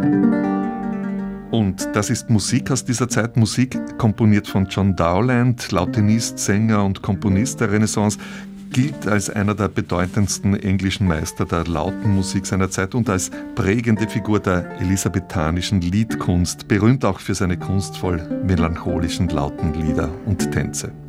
Und das ist Musik aus dieser Zeit, Musik komponiert von John Dowland, Lautenist, Sänger und Komponist der Renaissance, gilt als einer der bedeutendsten englischen Meister der lauten Musik seiner Zeit und als prägende Figur der elisabethanischen Liedkunst, berühmt auch für seine kunstvoll melancholischen lauten Lieder und Tänze.